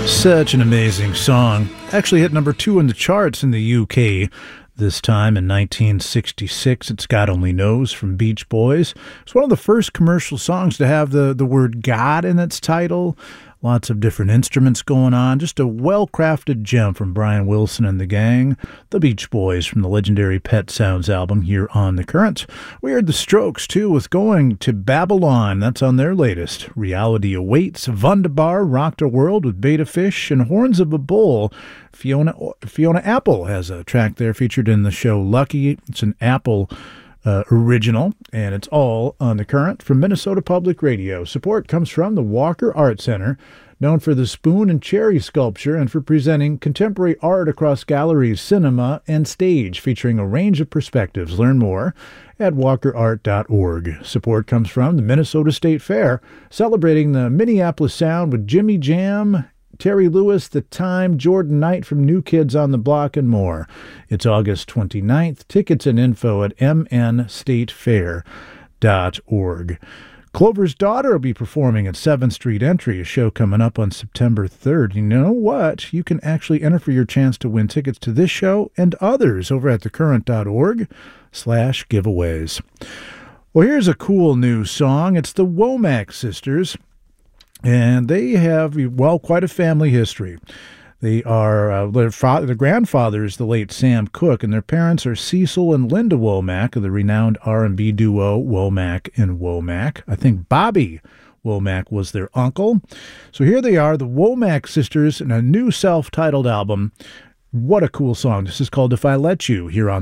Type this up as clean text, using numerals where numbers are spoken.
Such an amazing song. Actually hit number 2 in the charts in the UK this time in 1966. It's God Only Knows from Beach Boys. It's one of the first commercial songs to have the word God in its title. Lots of different instruments going on. Just a well-crafted gem from Brian Wilson and the gang. The Beach Boys from the legendary Pet Sounds album here on The Current. We heard the Strokes, too, with Going to Babylon. That's on their latest. Reality Awaits, Wunderbar, Rocked a World with Beta Fish, and Horns of a Bull. Fiona Apple has a track there featured in the show Lucky. It's an Apple original, and it's all on The Current from Minnesota Public Radio. Support comes from the Walker Art Center, known for the spoon and cherry sculpture and for presenting contemporary art across galleries, cinema, and stage, featuring a range of perspectives. Learn more at walkerart.org. Support comes from the Minnesota State Fair, celebrating the Minneapolis sound with Jimmy Jam, Terry Lewis, The Time, Jordan Knight from New Kids on the Block, and more. It's August 29th. Tickets and info at mnstatefair.org. Clover's Daughter will be performing at 7th Street Entry, a show coming up on September 3rd. You know what? You can actually enter for your chance to win tickets to this show and others over at thecurrent.org/giveaways. Well, here's a cool new song. It's the Womack Sisters. And they have, well, quite a family history. They are, their grandfather is the late Sam Cooke, and their parents are Cecil and Linda Womack of the renowned R&B duo Womack and Womack. I think Bobby Womack was their uncle. So here they are, the Womack Sisters, in a new self-titled album. What a cool song. This is called If I Let You, here on